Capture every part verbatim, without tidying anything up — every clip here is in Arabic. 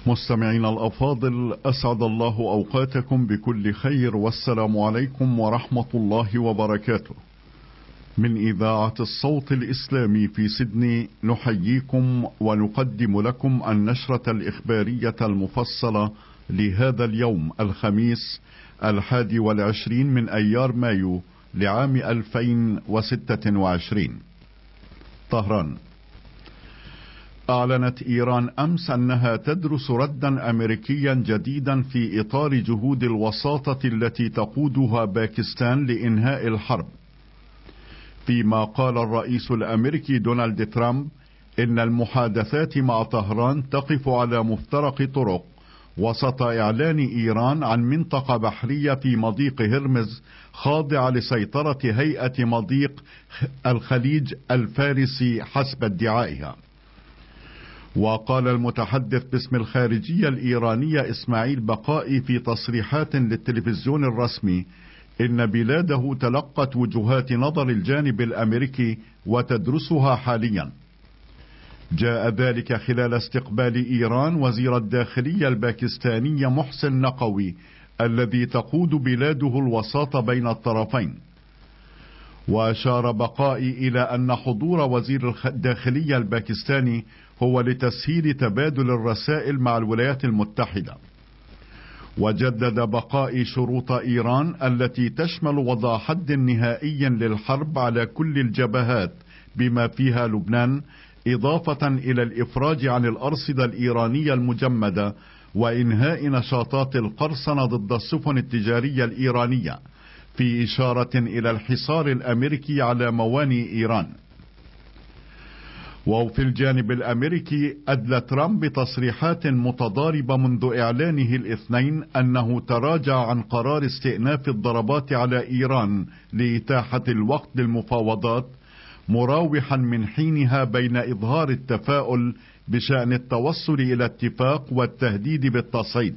مستمعين الأفاضل، أسعد الله أوقاتكم بكل خير، والسلام عليكم ورحمة الله وبركاته. من إذاعة الصوت الإسلامي في سيدني نحييكم ونقدم لكم النشرة الإخبارية المفصلة لهذا اليوم الخميس الحادي والعشرين من أيار مايو لعام ألفين وستة وعشرين. طهران. أعلنت إيران أمس أنها تدرس ردا أمريكيا جديدا في إطار جهود الوساطة التي تقودها باكستان لإنهاء الحرب، فيما قال الرئيس الأمريكي دونالد ترامب إن المحادثات مع طهران تقف على مفترق طرق وسط إعلان إيران عن منطقة بحرية في مضيق هرمز خاضعة لسيطرة هيئة مضيق الخليج الفارسي حسب ادعائها. وقال المتحدث باسم الخارجية الإيرانية إسماعيل بقائي في تصريحات للتلفزيون الرسمي إن بلاده تلقت وجهات نظر الجانب الأمريكي وتدرسها حاليا. جاء ذلك خلال استقبال إيران وزير الداخلية الباكستاني محسن نقوي الذي تقود بلاده الوساطة بين الطرفين. وأشار بقائي إلى أن حضور وزير الداخلية الباكستاني هو لتسهيل تبادل الرسائل مع الولايات المتحدة. وجدد بقائي شروط إيران التي تشمل وضع حد نهائي للحرب على كل الجبهات بما فيها لبنان، إضافة إلى الإفراج عن الأرصدة الإيرانية المجمدة وإنهاء نشاطات القرصنة ضد السفن التجارية الإيرانية، في إشارة إلى الحصار الأمريكي على موانئ إيران. وفي الجانب الأمريكي أدلى ترامب بتصريحات متضاربة منذ إعلانه الاثنين أنه تراجع عن قرار استئناف الضربات على إيران لإتاحة الوقت للمفاوضات، مراوحا من حينها بين إظهار التفاؤل بشأن التوصل إلى اتفاق والتهديد بالتصعيد.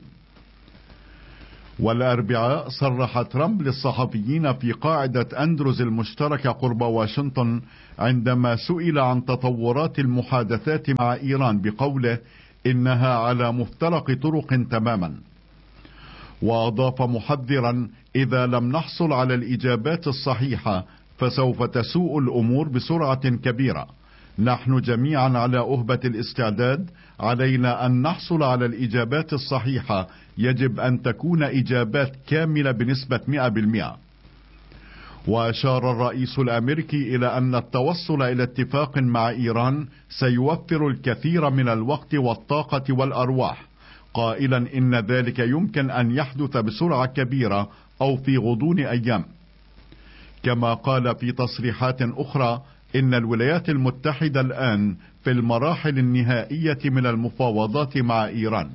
والأربعاء صرح ترامب للصحفيين في قاعدة أندروز المشتركة قرب واشنطن عندما سئل عن تطورات المحادثات مع إيران بقوله إنها على مفترق طرق تماما. وأضاف محذرا: إذا لم نحصل على الإجابات الصحيحة فسوف تسوء الأمور بسرعة كبيرة. نحن جميعا على أهبة الاستعداد، علينا أن نحصل على الإجابات الصحيحة، يجب أن تكون إجابات كاملة بنسبة مئة بالمئة. وأشار الرئيس الأمريكي إلى أن التوصل إلى اتفاق مع إيران سيوفر الكثير من الوقت والطاقة والأرواح، قائلا إن ذلك يمكن أن يحدث بسرعة كبيرة أو في غضون أيام. كما قال في تصريحات أخرى إن الولايات المتحدة الآن في المراحل النهائية من المفاوضات مع إيران.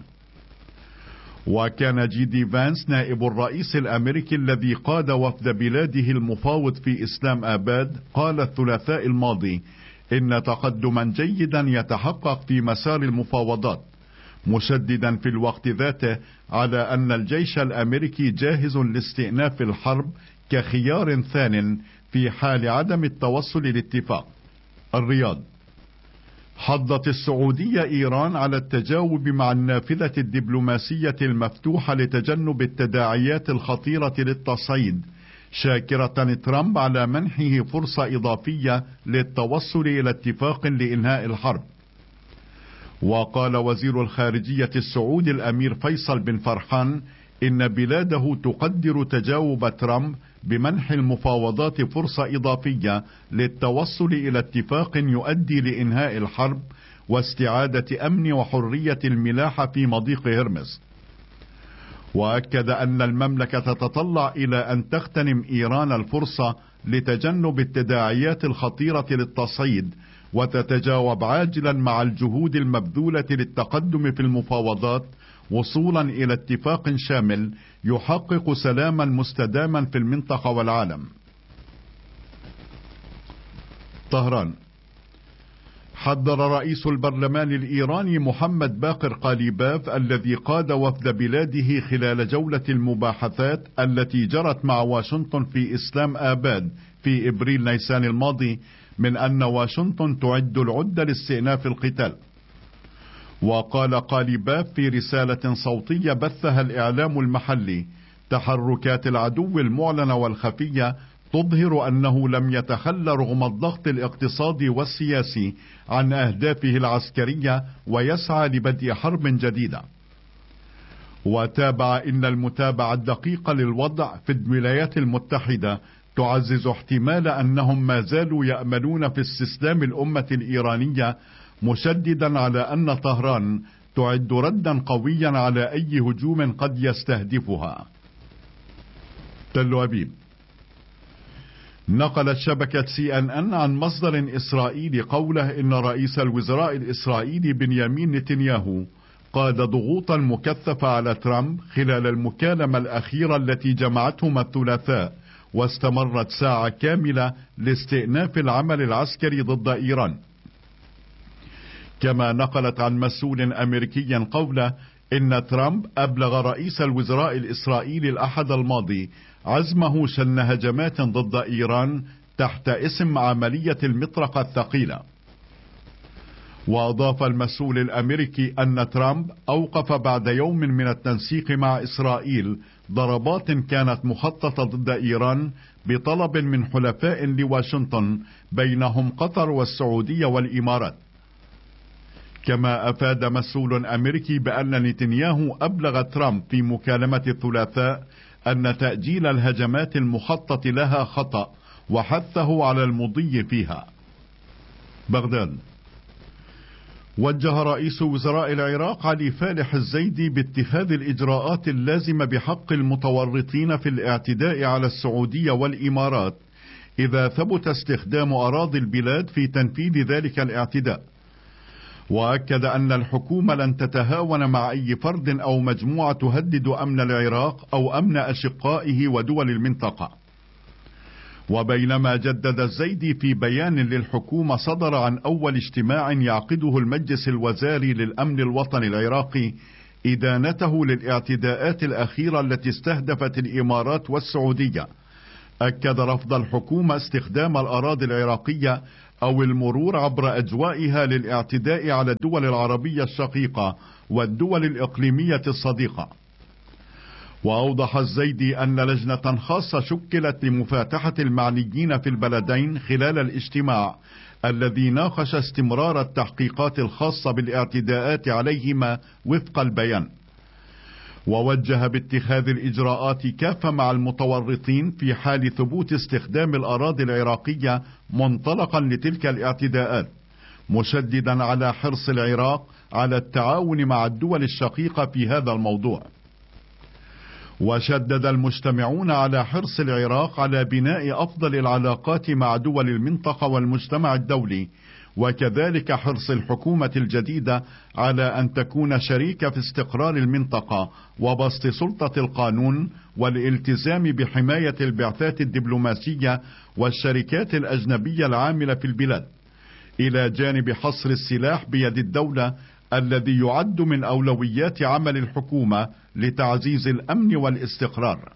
وكان جي دي فانس نائب الرئيس الأمريكي الذي قاد وفد بلاده المفاوض في إسلام آباد قال الثلاثاء الماضي إن تقدما جيدا يتحقق في مسار المفاوضات، مشددا في الوقت ذاته على أن الجيش الأمريكي جاهز لاستئناف الحرب كخيار ثان في حال عدم التوصل لاتفاق. الرياض. حضت السعودية إيران على التجاوب مع النافذة الدبلوماسية المفتوحة لتجنب التداعيات الخطيرة للتصعيد، شاكرة ترامب على منحه فرصة إضافية للتوصل إلى اتفاق لإنهاء الحرب. وقال وزير الخارجية السعودي الأمير فيصل بن فرحان إن بلاده تقدر تجاوب ترامب بمنح المفاوضات فرصة إضافية للتوصل إلى اتفاق يؤدي لإنهاء الحرب واستعادة أمن وحرية الملاحة في مضيق هرمز. وأكد أن المملكة تتطلع إلى أن تغتنم إيران الفرصة لتجنب التداعيات الخطيرة للتصعيد، وتتجاوب عاجلا مع الجهود المبذولة للتقدم في المفاوضات وصولا إلى اتفاق شامل يحقق سلاما مستداما في المنطقة والعالم. طهران. حذر رئيس البرلمان الإيراني محمد باقر قاليباف الذي قاد وفد بلاده خلال جولة المباحثات التي جرت مع واشنطن في إسلام آباد في إبريل نيسان الماضي من أن واشنطن تعد العدة لاستئناف القتال. وقال قاليباف في رسالة صوتية بثها الإعلام المحلي: تحركات العدو المعلنة والخفية تظهر أنه لم يتخلى رغم الضغط الاقتصادي والسياسي عن أهدافه العسكرية، ويسعى لبدء حرب جديدة. وتابع: إن المتابعة الدقيقة للوضع في الولايات المتحدة تعزز احتمال أنهم ما زالوا يأملون في استسلام الأمة الإيرانية، مشددا على أن طهران تعد ردا قويا على أي هجوم قد يستهدفها. تل أبيب. نقلت شبكة سي ان ان عن مصدر إسرائيلي قوله إن رئيس الوزراء الإسرائيلي بنيامين نتنياهو قاد ضغوطا مكثفة على ترامب خلال المكالمة الأخيرة التي جمعتهما الثلاثاء، واستمرت ساعة كاملة لاستئناف العمل العسكري ضد إيران. كما نقلت عن مسؤول أمريكي قوله إن ترامب أبلغ رئيس الوزراء الإسرائيلي الأحد الماضي عزمه شن هجمات ضد إيران تحت اسم عملية المطرقة الثقيلة. وأضاف المسؤول الأمريكي أن ترامب أوقف بعد يوم من التنسيق مع إسرائيل ضربات كانت مخططة ضد إيران بطلب من حلفاء لواشنطن بينهم قطر والسعودية والإمارات. كما أفاد مسؤول أمريكي بأن نتنياهو أبلغ ترامب في مكالمة الثلاثاء أن تأجيل الهجمات المخطط لها خطأ، وحثه على المضي فيها. بغداد. وجه رئيس وزراء العراق علي فالح الزيدي باتخاذ الإجراءات اللازمة بحق المتورطين في الاعتداء على السعودية والإمارات إذا ثبت استخدام أراضي البلاد في تنفيذ ذلك الاعتداء. وأكد أن الحكومة لن تتهاون مع أي فرد أو مجموعة تهدد أمن العراق أو أمن أشقائه ودول المنطقة. وبينما جدد الزيدي في بيان للحكومة صدر عن أول اجتماع يعقده المجلس الوزاري للأمن الوطني العراقي إدانته للاعتداءات الأخيرة التي استهدفت الإمارات والسعودية، أكد رفض الحكومة استخدام الأراضي العراقية أو المرور عبر أجوائها للاعتداء على الدول العربية الشقيقة والدول الإقليمية الصديقة. وأوضح الزيدي أن لجنة خاصة شكلت لمفاتحة المعنيين في البلدين خلال الاجتماع الذي ناقش استمرار التحقيقات الخاصة بالاعتداءات عليهما وفق البيان. ووجه باتخاذ الإجراءات كافة مع المتورطين في حال ثبوت استخدام الأراضي العراقية منطلقا لتلك الاعتداءات، مشددا على حرص العراق على التعاون مع الدول الشقيقة في هذا الموضوع. وشدد المجتمعون على حرص العراق على بناء أفضل العلاقات مع دول المنطقة والمجتمع الدولي، وكذلك حرص الحكومة الجديدة على أن تكون شريكة في استقرار المنطقة وبسط سلطة القانون والالتزام بحماية البعثات الدبلوماسية والشركات الأجنبية العاملة في البلاد، إلى جانب حصر السلاح بيد الدولة الذي يعد من أولويات عمل الحكومة لتعزيز الأمن والاستقرار.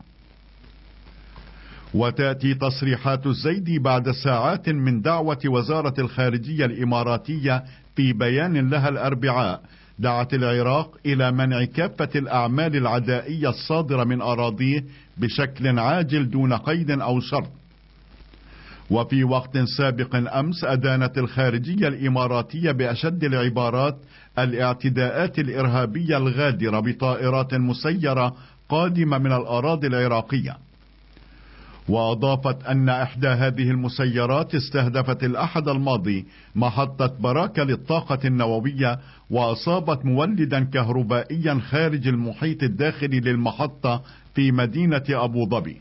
وتأتي تصريحات الزيدي بعد ساعات من دعوة وزارة الخارجية الإماراتية في بيان لها الأربعاء دعت العراق إلى منع كافة الأعمال العدائية الصادرة من أراضيه بشكل عاجل دون قيد أو شرط. وفي وقت سابق أمس أدانت الخارجية الإماراتية بأشد العبارات الاعتداءات الإرهابية الغادرة بطائرات مسيرة قادمة من الأراضي العراقية. وأضافت أن إحدى هذه المسيرات استهدفت الأحد الماضي محطة براكة للطاقة النووية، وأصابت مولدا كهربائيا خارج المحيط الداخلي للمحطة في مدينة أبو ظبي.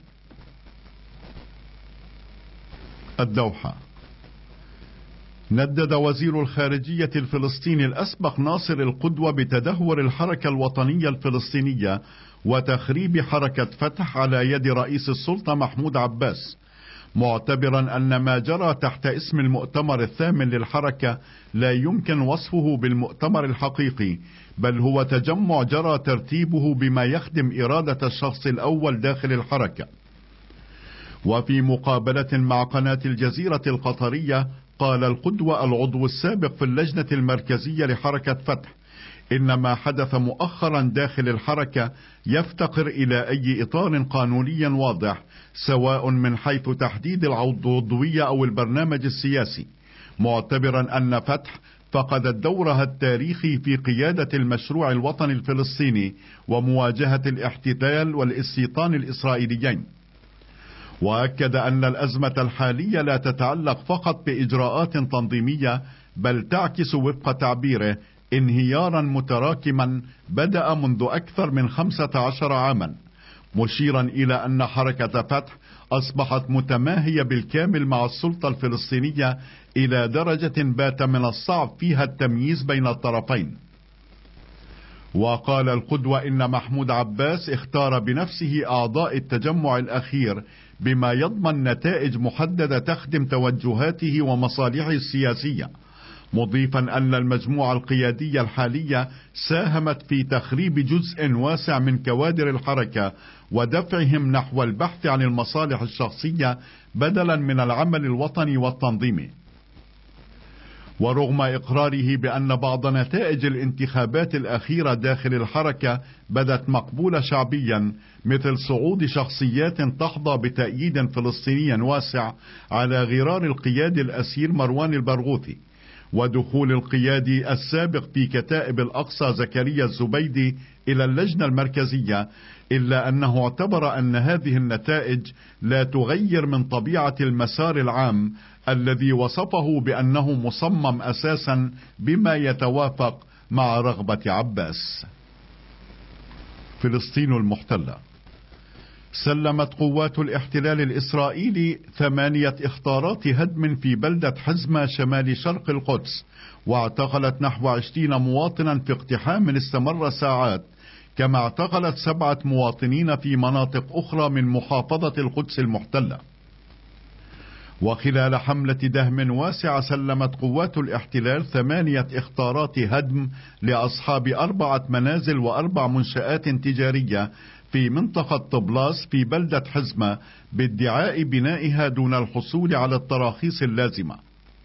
الدوحة. ندد وزير الخارجية الفلسطيني الأسبق ناصر القدوة بتدهور الحركة الوطنية الفلسطينية وتخريب حركة فتح على يد رئيس السلطة محمود عباس، معتبرا أن ما جرى تحت اسم المؤتمر الثامن للحركة لا يمكن وصفه بالمؤتمر الحقيقي، بل هو تجمع جرى ترتيبه بما يخدم إرادة الشخص الأول داخل الحركة. وفي مقابلة مع قناة الجزيرة القطرية قال القدوة العضو السابق في اللجنة المركزية لحركة فتح إن ما حدث مؤخرا داخل الحركة يفتقر إلى أي إطار قانوني واضح، سواء من حيث تحديد العضوية أو البرنامج السياسي، معتبرا أن فتح فقدت دورها التاريخي في قيادة المشروع الوطني الفلسطيني ومواجهة الاحتلال والاستيطان الإسرائيليين. وأكد أن الأزمة الحالية لا تتعلق فقط بإجراءات تنظيمية، بل تعكس وفق تعبيره انهيارا متراكما بدأ منذ أكثر من خمسة عشر عاما، مشيرا إلى أن حركة فتح أصبحت متماهية بالكامل مع السلطة الفلسطينية إلى درجة بات من الصعب فيها التمييز بين الطرفين. وقال القدوة إن محمود عباس اختار بنفسه أعضاء التجمع الأخير بما يضمن نتائج محددة تخدم توجهاته ومصالحه السياسية، مضيفا أن المجموعة القيادية الحالية ساهمت في تخريب جزء واسع من كوادر الحركة ودفعهم نحو البحث عن المصالح الشخصية بدلا من العمل الوطني والتنظيمي. ورغم إقراره بأن بعض نتائج الانتخابات الأخيرة داخل الحركة بدت مقبولة شعبيا، مثل صعود شخصيات تحظى بتأييد فلسطيني واسع على غرار القيادي الأسير مروان البرغوثي، ودخول القيادي السابق في كتائب الأقصى زكريا الزبيدي إلى اللجنة المركزية، إلا أنه اعتبر أن هذه النتائج لا تغير من طبيعة المسار العام الذي وصفه بأنه مصمم أساسا بما يتوافق مع رغبة عباس. فلسطين المحتلة. سلمت قوات الاحتلال الإسرائيلي ثمانية اخطارات هدم في بلدة حزمة شمال شرق القدس، واعتقلت نحو عشرين مواطنا في اقتحام استمر ساعات، كما اعتقلت سبعة مواطنين في مناطق أخرى من محافظة القدس المحتلة. وخلال حملة دهم واسعة سلمت قوات الاحتلال ثمانية اخطارات هدم لأصحاب أربعة منازل وأربع منشآت تجارية في منطقة طبلاس في بلدة حزمة بادعاء بنائها دون الحصول على التراخيص اللازمة.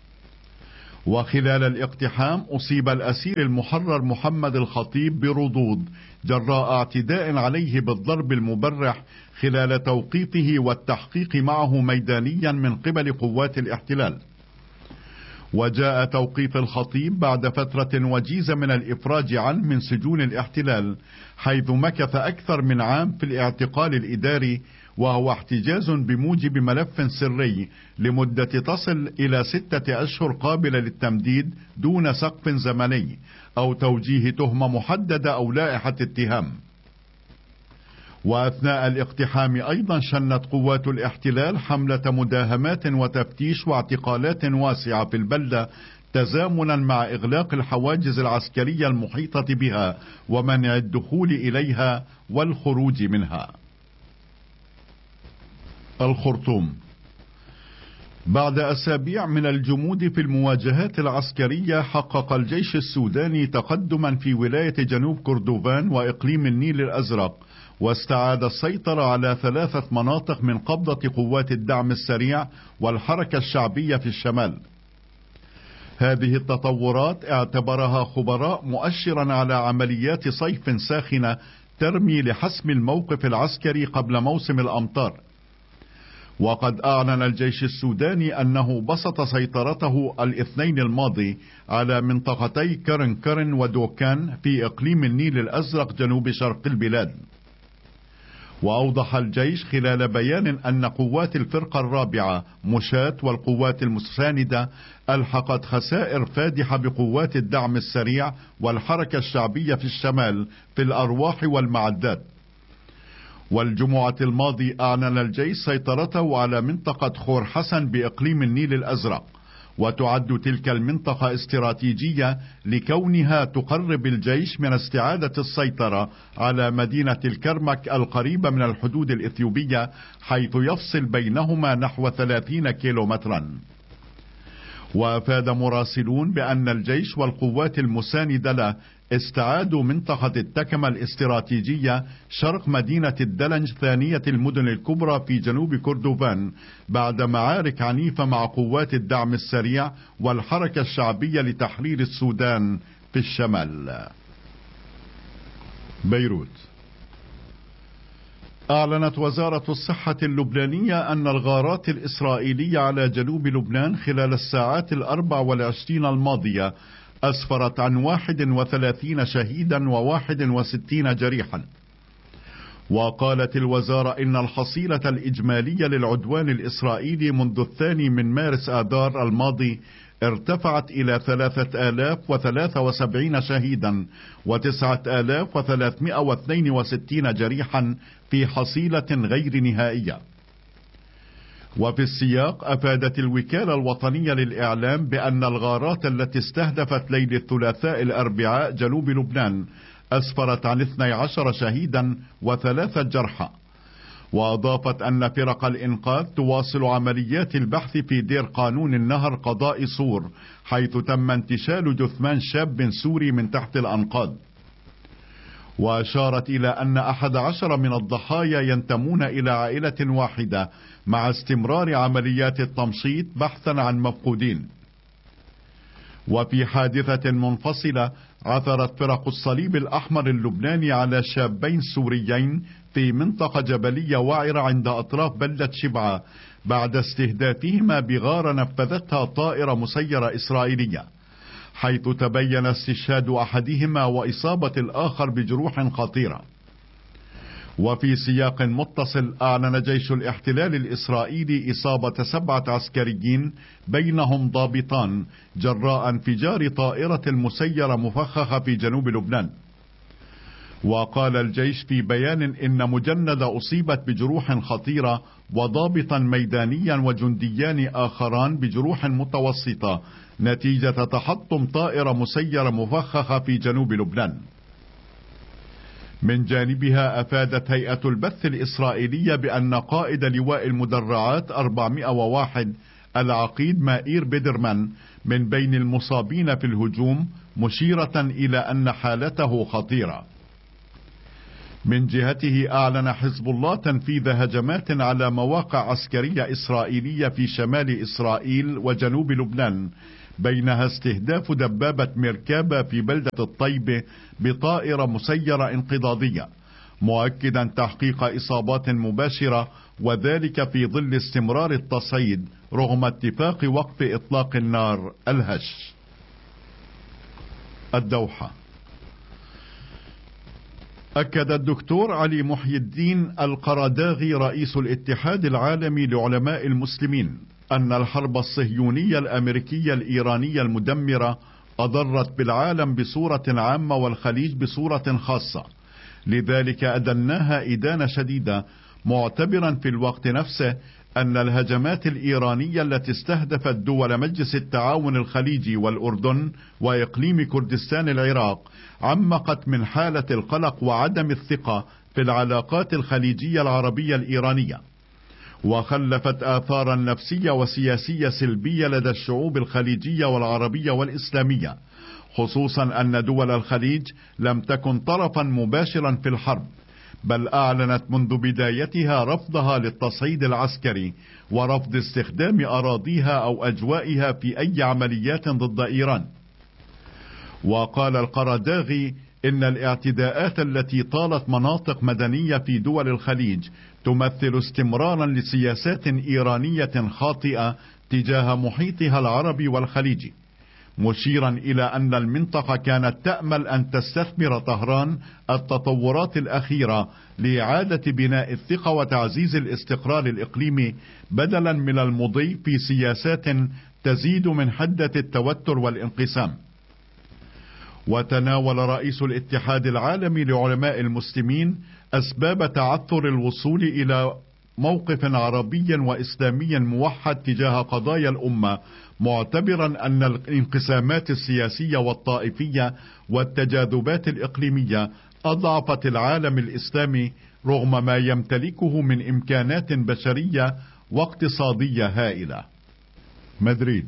وخلال الاقتحام أصيب الأسير المحرر محمد الخطيب برضوض جراء اعتداء عليه بالضرب المبرح خلال توقيفه والتحقيق معه ميدانيا من قبل قوات الاحتلال. وجاء توقيف الخطيب بعد فترة وجيزة من الإفراج عنه من سجون الاحتلال، حيث مكث أكثر من عام في الاعتقال الإداري، وهو احتجاز بموجب ملف سري لمدة تصل إلى ستة أشهر قابلة للتمديد دون سقف زمني أو توجيه تهمة محددة أو لائحة اتهام. وأثناء الاقتحام أيضا شنت قوات الاحتلال حملة مداهمات وتفتيش واعتقالات واسعة في البلدة، تزامنا مع إغلاق الحواجز العسكرية المحيطة بها ومنع الدخول إليها والخروج منها. الخرطوم. بعد أسابيع من الجمود في المواجهات العسكرية، حقق الجيش السوداني تقدما في ولاية جنوب كردوفان وإقليم النيل الأزرق، واستعاد السيطرة على ثلاثة مناطق من قبضة قوات الدعم السريع والحركة الشعبية في الشمال. هذه التطورات اعتبرها خبراء مؤشرا على عمليات صيف ساخنة ترمي لحسم الموقف العسكري قبل موسم الأمطار. وقد أعلن الجيش السوداني أنه بسط سيطرته الاثنين الماضي على منطقتي كرن كرن ودوكان في إقليم النيل الأزرق جنوب شرق البلاد. وأوضح الجيش خلال بيان أن قوات الفرقة الرابعة مشاة والقوات المساندة ألحقت خسائر فادحة بقوات الدعم السريع والحركة الشعبية في الشمال في الأرواح والمعدات. والجمعة الماضي أعلن الجيش سيطرته على منطقة خور حسن بإقليم النيل الأزرق، وتعد تلك المنطقة استراتيجية لكونها تقرب الجيش من استعادة السيطرة على مدينة الكرمك القريبة من الحدود الإثيوبية، حيث يفصل بينهما نحو ثلاثين كيلومترا. وأفاد مراسلون بأن الجيش والقوات المساندة له استعادوا منطقة التكمة الاستراتيجية شرق مدينة الدلنج ثانية المدن الكبرى في جنوب كردوفان بعد معارك عنيفة مع قوات الدعم السريع والحركة الشعبية لتحرير السودان في الشمال. بيروت. أعلنت وزارة الصحة اللبنانية أن الغارات الإسرائيلية على جنوب لبنان خلال الساعات الأربع والعشرين الماضية أسفرت عن واحد وثلاثين شهيدا وواحد وستين جريحا. وقالت الوزارة إن الحصيلة الإجمالية للعدوان الإسرائيلي منذ الثاني من مارس آذار الماضي ارتفعت إلى ثلاثة آلاف وثلاثة وسبعين شهيدا وتسعة آلاف وثلاثمائة واثنين وستين جريحا في حصيلة غير نهائية. وفي السياق أفادت الوكالة الوطنية للإعلام بأن الغارات التي استهدفت ليلة الثلاثاء الأربعاء جنوب لبنان أسفرت عن اثني عشر شهيدا وثلاثة جرحى. وأضافت أن فرق الإنقاذ تواصل عمليات البحث في دير قانون النهر قضاء صور، حيث تم انتشال جثمان شاب سوري من تحت الأنقاض. وأشارت إلى أن أحد عشر من الضحايا ينتمون إلى عائلة واحدة، مع استمرار عمليات التمشيط بحثا عن مفقودين. وفي حادثة منفصلة عثرت فرق الصليب الأحمر اللبناني على شابين سوريين في منطقة جبلية وعرة عند أطراف بلدة شبعة بعد استهدافهما بغارة نفذتها طائرة مسيرة إسرائيلية، حيث تبين استشهاد أحدهما وإصابة الآخر بجروح خطيرة. وفي سياق متصل أعلن جيش الاحتلال الإسرائيلي إصابة سبعة عسكريين بينهم ضابطان جراء انفجار طائرة مسيرة مفخخة في جنوب لبنان. وقال الجيش في بيان إن مجندة أصيبت بجروح خطيرة وضابطا ميدانيا وجنديان آخران بجروح متوسطة نتيجة تحطم طائرة مسيرة مفخخة في جنوب لبنان. من جانبها أفادت هيئة البث الإسرائيلية بأن قائد لواء المدرعات أربعمائة وواحد العقيد مائير بيدرمان من بين المصابين في الهجوم، مشيرة إلى أن حالته خطيرة. من جهته أعلن حزب الله تنفيذ هجمات على مواقع عسكرية إسرائيلية في شمال إسرائيل وجنوب لبنان، بينها استهداف دبابة ميركابة في بلدة الطيبة بطائرة مسيرة انقضاضية، مؤكدا تحقيق إصابات مباشرة، وذلك في ظل استمرار التصعيد رغم اتفاق وقف إطلاق النار الهش. الدوحة. أكد الدكتور علي محي الدين القرداغي رئيس الاتحاد العالمي لعلماء المسلمين أن الحرب الصهيونية الأمريكية الإيرانية المدمرة أضرت بالعالم بصورة عامة والخليج بصورة خاصة، لذلك أدناها إدانة شديدة، معتبرا في الوقت نفسه أن الهجمات الإيرانية التي استهدفت دول مجلس التعاون الخليجي والأردن وإقليم كردستان العراق عمقت من حالة القلق وعدم الثقة في العلاقات الخليجية العربية الإيرانية، وخلفت آثارا نفسية وسياسية سلبية لدى الشعوب الخليجية والعربية والإسلامية، خصوصا أن دول الخليج لم تكن طرفا مباشرا في الحرب، بل أعلنت منذ بدايتها رفضها للتصعيد العسكري ورفض استخدام أراضيها أو أجوائها في أي عمليات ضد إيران. وقال القرداغي إن الاعتداءات التي طالت مناطق مدنية في دول الخليج تمثل استمرارا لسياسات إيرانية خاطئة تجاه محيطها العربي والخليجي، مشيرا إلى أن المنطقة كانت تأمل أن تستثمر طهران التطورات الأخيرة لإعادة بناء الثقة وتعزيز الاستقرار الإقليمي، بدلا من المضي في سياسات تزيد من حدة التوتر والانقسام. وتناول رئيس الاتحاد العالمي لعلماء المسلمين أسباب تعثر الوصول إلى موقف عربي وإسلامي موحد تجاه قضايا الأمة، معتبرا أن الانقسامات السياسية والطائفية والتجاذبات الإقليمية أضعفت العالم الإسلامي رغم ما يمتلكه من إمكانات بشرية واقتصادية هائلة. مدريد.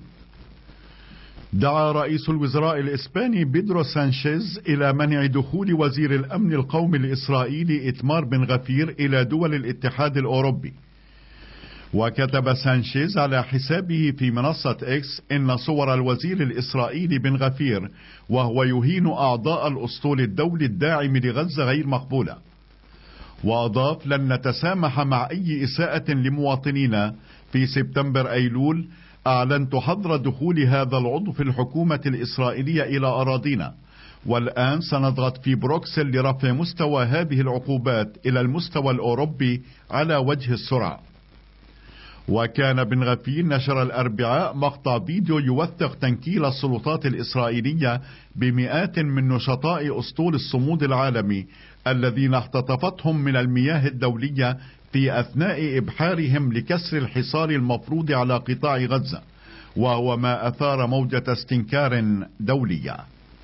دعا رئيس الوزراء الإسباني بيدرو سانشيز إلى منع دخول وزير الأمن القومي الإسرائيلي إتمار بن غفير إلى دول الاتحاد الأوروبي. وكتب سانشيز على حسابه في منصة إكس إن صور الوزير الإسرائيلي بن غفير وهو يهين أعضاء الأسطول الدولي الداعم لغزة غير مقبولة. وأضاف: لن نتسامح مع أي إساءة لمواطنينا. في سبتمبر أيلول أعلنت حظر دخول هذا العضو في الحكومة الإسرائيلية إلى أراضينا، والآن سنضغط في بروكسل لرفع مستوى هذه العقوبات إلى المستوى الأوروبي على وجه السرعة. وكان بن غفير نشر الأربعاء مقطع فيديو يوثق تنكيل السلطات الإسرائيلية بمئات من نشطاء أسطول الصمود العالمي الذين اختطفتهم من المياه الدولية في أثناء إبحارهم لكسر الحصار المفروض على قطاع غزة، وهو ما أثار موجة استنكار دولية.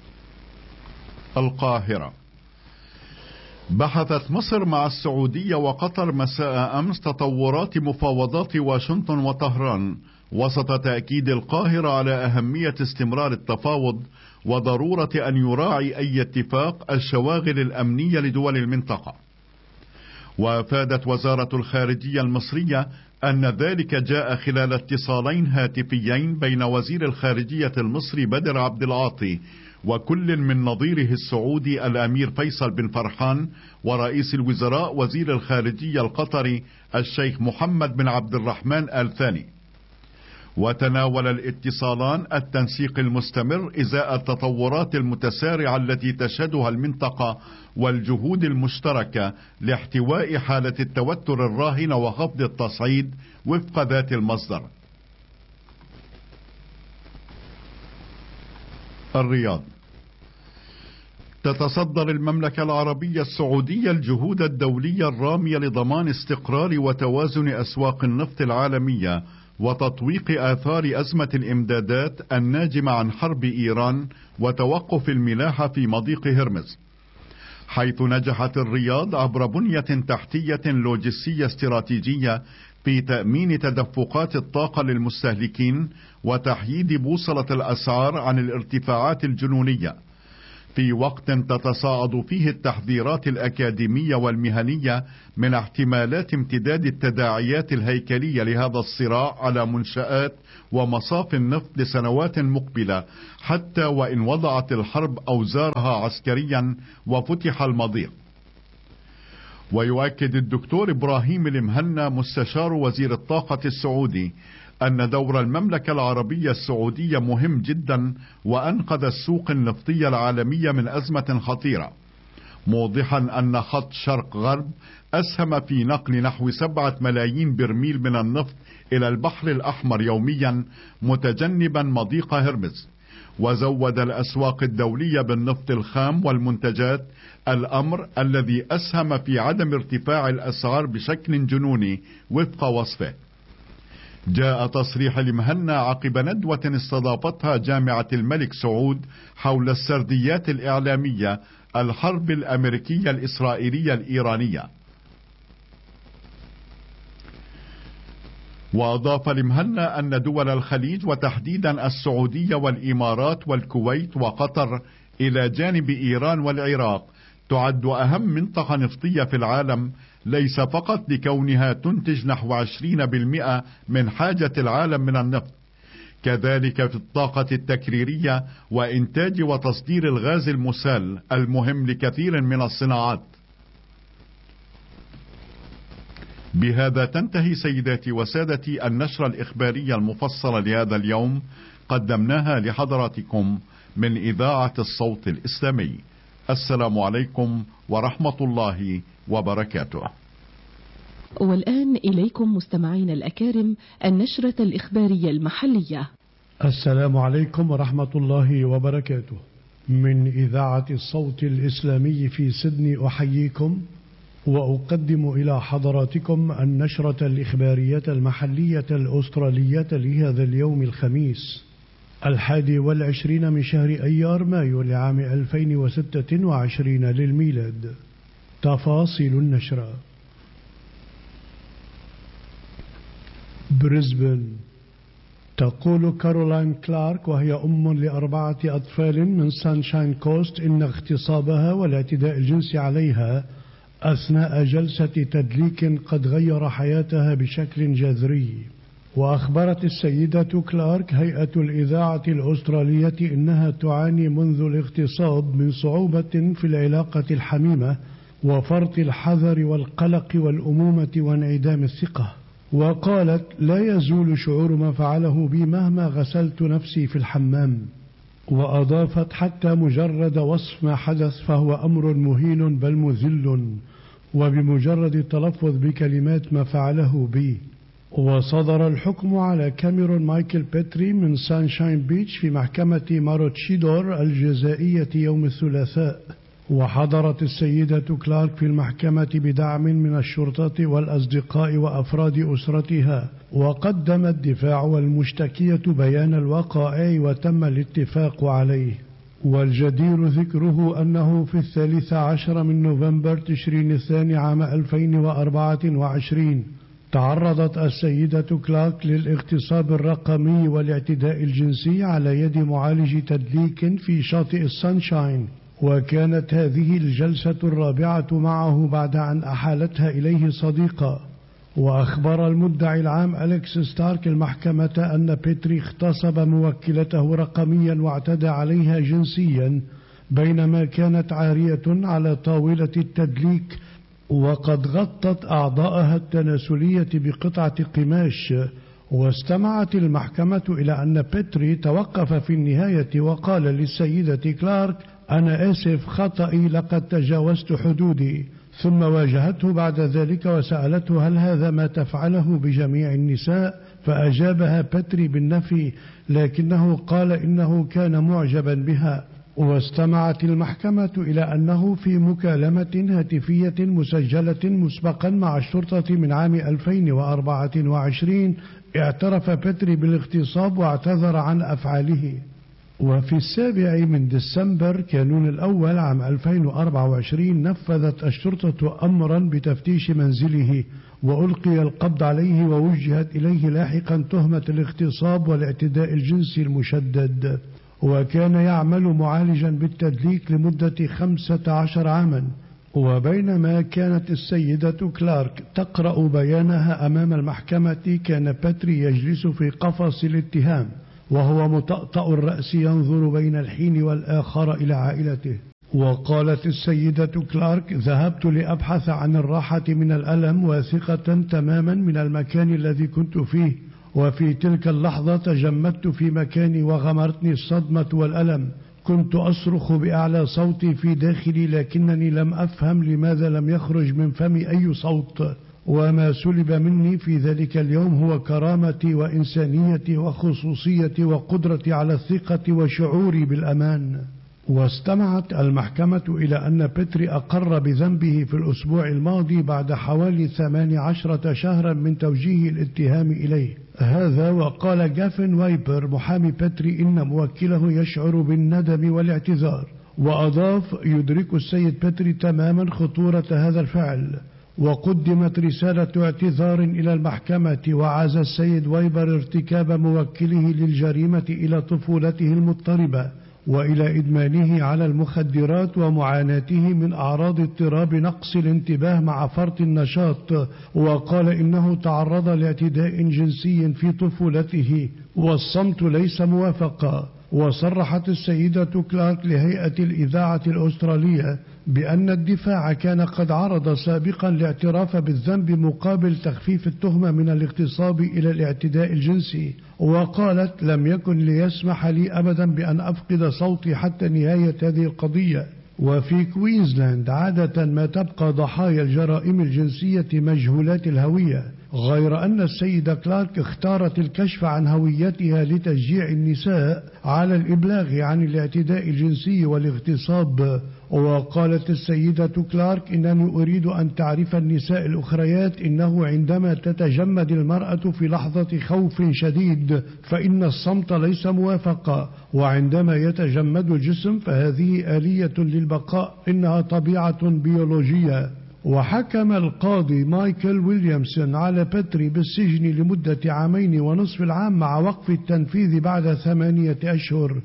القاهرة. بحثت مصر مع السعودية وقطر مساء أمس تطورات مفاوضات واشنطن وطهران، وسط تأكيد القاهرة على أهمية استمرار التفاوض وضرورة أن يراعي أي اتفاق الشواغل الأمنية لدول المنطقة. وأفادت وزارة الخارجية المصرية أن ذلك جاء خلال اتصالين هاتفيين بين وزير الخارجية المصري بدر عبد العاطي وكل من نظيره السعودي الأمير فيصل بن فرحان ورئيس الوزراء وزير الخارجية القطري الشيخ محمد بن عبد الرحمن آل ثاني. وتناول الاتصالان التنسيق المستمر إزاء التطورات المتسارعة التي تشهدها المنطقة والجهود المشتركة لاحتواء حالة التوتر الراهنة وخفض التصعيد وفق ذات المصدر. الرياض. تتصدر المملكة العربية السعودية الجهود الدولية الرامية لضمان استقرار وتوازن أسواق النفط العالمية وتطويق آثار أزمة الإمدادات الناجمة عن حرب إيران وتوقف الملاحة في مضيق هرمز، حيث نجحت الرياض عبر بنية تحتية لوجستية استراتيجية في تأمين تدفقات الطاقة للمستهلكين وتحييد بوصلة الأسعار عن الارتفاعات الجنونية، في وقت تتصاعد فيه التحذيرات الأكاديمية والمهنية من احتمالات امتداد التداعيات الهيكلية لهذا الصراع على منشآت ومصاف النفط لسنوات مقبلة، حتى وإن وضعت الحرب أوزارها عسكريا وفتح المضيق. ويؤكد الدكتور إبراهيم المهنا مستشار وزير الطاقة السعودي أن دور المملكة العربية السعودية مهم جدا وأنقذ السوق النفطية العالمية من أزمة خطيرة، موضحا أن خط شرق غرب أسهم في نقل نحو سبعة ملايين برميل من النفط إلى البحر الأحمر يوميا متجنبا مضيق هرمز، وزود الأسواق الدولية بالنفط الخام والمنتجات، الأمر الذي أسهم في عدم ارتفاع الأسعار بشكل جنوني وفق وصفه. جاء تصريح المهنا عقب ندوة استضافتها جامعة الملك سعود حول السرديات الإعلامية الحرب الأمريكية الإسرائيلية الإيرانية. وأضاف المهنا أن دول الخليج وتحديدا السعودية والإمارات والكويت وقطر إلى جانب إيران والعراق تعد أهم منطقة نفطية في العالم، ليس فقط لكونها تنتج نحو عشرين بالمئة من حاجة العالم من النفط، كذلك في الطاقة التكريرية وإنتاج وتصدير الغاز المسال المهم لكثير من الصناعات. بهذا تنتهي سيداتي وسادتي النشرة الإخبارية المفصلة لهذا اليوم، قدمناها لحضراتكم من إذاعة الصوت الإسلامي. السلام عليكم ورحمة الله وبركاته. والآن إليكم مستمعين الأكارم النشرة الإخبارية المحلية. السلام عليكم ورحمة الله وبركاته. من إذاعة الصوت الإسلامي في سيدني أحييكم وأقدم إلى حضراتكم النشرة الإخبارية المحلية الأسترالية لهذا اليوم الخميس الحادي والعشرين من شهر أيار مايو لعام ألفين وستة وعشرين للميلاد. تفاصيل النشرة. بريسبن. تقول كارولاين كلارك وهي أم لأربعة أطفال من سانشاين كوست إن اغتصابها والاعتداء الجنسي عليها أثناء جلسة تدليك قد غير حياتها بشكل جذري. وأخبرت السيدة كلارك هيئة الإذاعة الأسترالية إنها تعاني منذ الاغتصاب من صعوبة في العلاقة الحميمة وفرط الحذر والقلق والأمومة وانعدام الثقة. وقالت: لا يزول شعور ما فعله بي مهما غسلت نفسي في الحمام. وأضافت: حتى مجرد وصف ما حدث فهو أمر مهين بل مذل، وبمجرد التلفظ بكلمات ما فعله بي. وصدر الحكم على كاميرون مايكل بيتري من سانشاين بيتش في محكمة ماروتشيدور الجزائية يوم الثلاثاء. وحضرت السيدة كلارك في المحكمة بدعم من الشرطة والأصدقاء وأفراد أسرتها، وقدم الدفاع والمشتكية بيان الوقائع وتم الاتفاق عليه. والجدير ذكره أنه في الثالث عشر من نوفمبر تشرين الثاني عام ألفين وأربعة وعشرين تعرضت السيدة كلارك للاغتصاب الرقمي والاعتداء الجنسي على يد معالج تدليك في شاطئ السانشاين، وكانت هذه الجلسة الرابعة معه بعد أن أحالتها إليه صديقة. وأخبر المدعي العام أليكس ستارك المحكمة أن بيتري اغتصب موكلته رقميا واعتدى عليها جنسيا بينما كانت عارية على طاولة التدليك، وقد غطت أعضاءها التناسلية بقطعة قماش. واستمعت المحكمة إلى أن بيتري توقف في النهاية وقال للسيدة كلارك: أنا آسف، خطئي، لقد تجاوزت حدودي. ثم واجهته بعد ذلك وسألته: هل هذا ما تفعله بجميع النساء؟ فأجابها بيتري بالنفي، لكنه قال إنه كان معجبا بها. واستمعت المحكمة إلى أنه في مكالمة هاتفية مسجلة مسبقا مع الشرطة من عام ألفين وأربعة وعشرين اعترف بيتري بالاغتصاب واعتذر عن أفعاله. وفي السابع من ديسمبر كانون الأول عام ألفين وأربعة وعشرين نفذت الشرطة أمرا بتفتيش منزله، وألقي القبض عليه ووجهت إليه لاحقا تهمة الاغتصاب والاعتداء الجنسي المشدد. وكان يعمل معالجا بالتدليك لمدة خمسة عشر عاما. وبينما كانت السيدة كلارك تقرأ بيانها أمام المحكمة كان بيتري يجلس في قفص الاتهام وهو مطأطأ الرأس ينظر بين الحين والآخر إلى عائلته. وقالت السيدة كلارك: ذهبت لأبحث عن الراحة من الألم واثقة تماما من المكان الذي كنت فيه، وفي تلك اللحظة تجمدت في مكاني وغمرتني الصدمة والألم. كنت أصرخ بأعلى صوتي في داخلي لكنني لم أفهم لماذا لم يخرج من فمي أي صوت. وما سلب مني في ذلك اليوم هو كرامتي وإنسانيتي وخصوصيتي وقدرتي على الثقة وشعوري بالأمان. واستمعت المحكمة إلى أن بيتري أقر بذنبه في الأسبوع الماضي بعد حوالي ثمان عشرة شهرا من توجيه الاتهام إليه. هذا وقال جافن وايبر محامي بيتري إن موكله يشعر بالندم والاعتذار. وأضاف: يدرك السيد بيتري تماما خطورة هذا الفعل. وقدمت رسالة اعتذار إلى المحكمة، وعاز السيد وايبر ارتكاب موكله للجريمة إلى طفولته المضطربة وإلى إدمانه على المخدرات ومعاناته من أعراض اضطراب نقص الانتباه مع فرط النشاط. وقال إنه تعرض لاعتداء جنسي في طفولته والصمت ليس موافقا. وصرحت السيدة كلارك لهيئة الإذاعة الأسترالية بأن الدفاع كان قد عرض سابقا الاعتراف بالذنب مقابل تخفيف التهمة من الاغتصاب إلى الاعتداء الجنسي. وقالت: لم يكن ليسمح لي أبدا بأن أفقد صوتي حتى نهاية هذه القضية. وفي كوينزلاند عادة ما تبقى ضحايا الجرائم الجنسية مجهولات الهوية، غير أن السيدة كلارك اختارت الكشف عن هويتها لتشجيع النساء على الإبلاغ عن الاعتداء الجنسي والاغتصاب. وقالت السيدة كلارك: إنني أريد أن تعرف النساء الأخريات إنه عندما تتجمد المرأة في لحظة خوف شديد فإن الصمت ليس موافقا، وعندما يتجمد الجسم فهذه آلية للبقاء، إنها طبيعة بيولوجية. وحكم القاضي مايكل ويليامسون على بيتري بالسجن لمدة عامين ونصف العام مع وقف التنفيذ بعد ثمانية أشهر.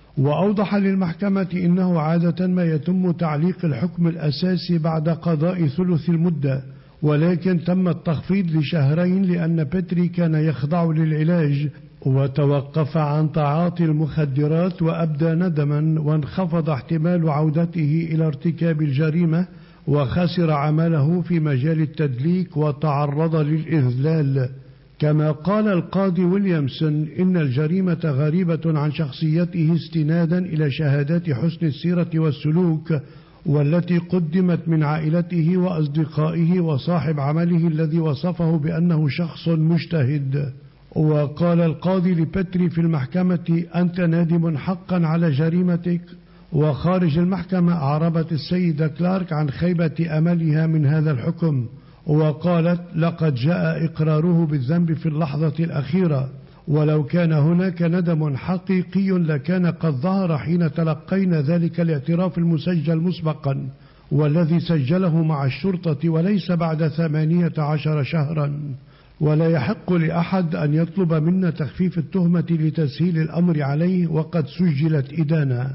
وأوضح للمحكمة إنه عادة ما يتم تعليق الحكم الأساسي بعد قضاء ثلث المدة، ولكن تم التخفيض لشهرين لأن بيتري كان يخضع للعلاج وتوقف عن تعاطي المخدرات وأبدى ندما، وانخفض احتمال عودته إلى ارتكاب الجريمة، وخسر عمله في مجال التدليك وتعرض للإذلال. كما قال القاضي ويليامسون إن الجريمة غريبة عن شخصيته استنادا إلى شهادات حسن السيرة والسلوك والتي قدمت من عائلته وأصدقائه وصاحب عمله الذي وصفه بأنه شخص مجتهد. وقال القاضي لبيتري في المحكمة: أنت نادم حقا على جريمتك. وخارج المحكمة أعربت السيدة كلارك عن خيبة أملها من هذا الحكم، وقالت: لقد جاء إقراره بالذنب في اللحظة الأخيرة، ولو كان هناك ندم حقيقي لكان قد ظهر حين تلقينا ذلك الاعتراف المسجل مسبقا والذي سجله مع الشرطة وليس بعد ثمانية عشر شهرا. ولا يحق لأحد أن يطلب منا تخفيف التهمة لتسهيل الأمر عليه وقد سجلت إدانة.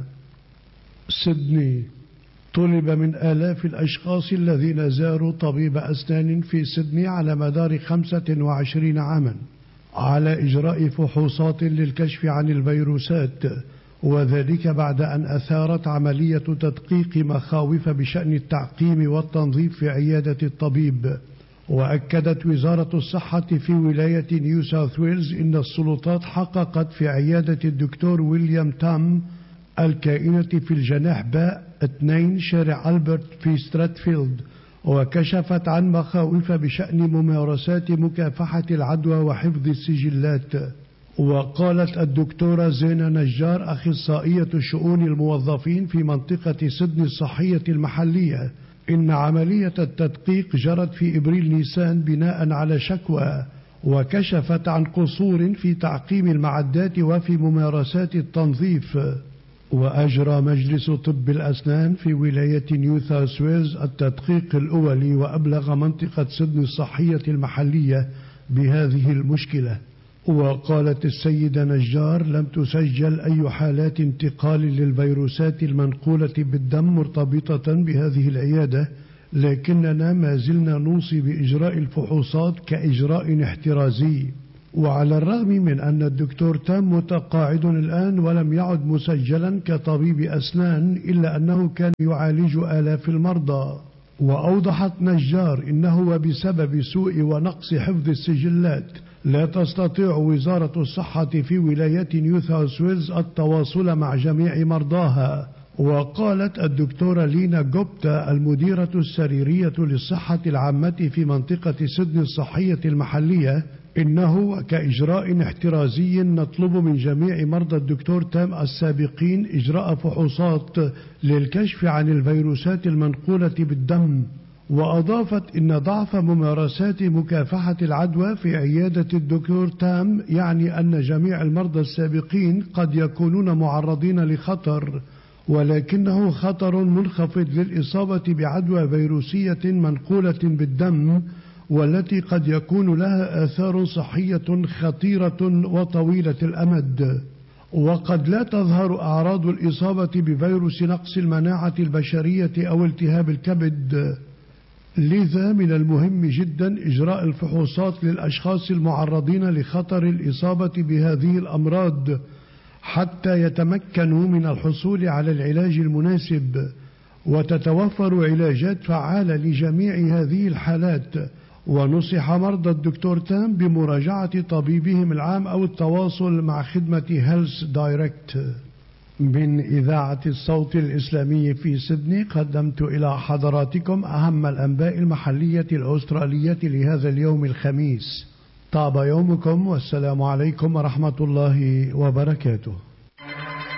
سيدني. طلب من آلاف الأشخاص الذين زاروا طبيب أسنان في سيدني على مدار خمسة وعشرين عاما على إجراء فحوصات للكشف عن الفيروسات، وذلك بعد أن أثارت عملية تدقيق مخاوف بشأن التعقيم والتنظيف في عيادة الطبيب. وأكدت وزارة الصحة في ولاية نيو ساوث ويلز إن السلطات حققت في عيادة الدكتور ويليام تام الكائنة في الجناح باء اثنين شارع ألبرت في ستراتفيلد، وكشفت عن مخاوف بشأن ممارسات مكافحة العدوى وحفظ السجلات. وقالت الدكتورة زينة نجار أخصائية شؤون الموظفين في منطقة سيدني الصحية المحلية إن عملية التدقيق جرت في إبريل نيسان بناء على شكوى، وكشفت عن قصور في تعقيم المعدات وفي ممارسات التنظيف. وأجرى مجلس طب الأسنان في ولاية نيو ساوث ويلز التدقيق الأولي، وأبلغ منطقة سيدني الصحية المحلية بهذه المشكلة. وقالت السيدة نجار: لم تسجل أي حالات انتقال للفيروسات المنقولة بالدم مرتبطة بهذه العيادة، لكننا ما زلنا نوصي بإجراء الفحوصات كإجراء احترازي. وعلى الرغم من أن الدكتور تام متقاعد الآن ولم يعد مسجلا كطبيب أسنان، إلا أنه كان يعالج آلاف المرضى. وأوضحت نجار إنه وبسبب سوء ونقص حفظ السجلات لا تستطيع وزارة الصحة في ولاية نيو ساوث ويلز التواصل مع جميع مرضاها. وقالت الدكتورة لينا جوبتا المديرة السريرية للصحة العامة في منطقة سيدني الصحية المحلية إنه كإجراء احترازي نطلب من جميع مرضى الدكتور تام السابقين إجراء فحوصات للكشف عن الفيروسات المنقولة بالدم. وأضافت إن ضعف ممارسات مكافحة العدوى في عيادة الدكتور تام يعني أن جميع المرضى السابقين قد يكونون معرضين لخطر، ولكنه خطر منخفض للإصابة بعدوى فيروسية منقولة بالدم، والتي قد يكون لها آثار صحية خطيرة وطويلة الأمد، وقد لا تظهر أعراض الإصابة بفيروس نقص المناعة البشرية أو التهاب الكبد. لذا من المهم جدا إجراء الفحوصات للأشخاص المعرضين لخطر الإصابة بهذه الأمراض حتى يتمكنوا من الحصول على العلاج المناسب، وتتوفر علاجات فعالة لجميع هذه الحالات. ونصح مرضى الدكتور تام بمراجعة طبيبهم العام أو التواصل مع خدمة هيلث دايركت. من إذاعة الصوت الإسلامي في سيدني قدمت إلى حضراتكم أهم الأنباء المحلية الأسترالية لهذا اليوم الخميس. طاب يومكم، والسلام عليكم ورحمة الله وبركاته.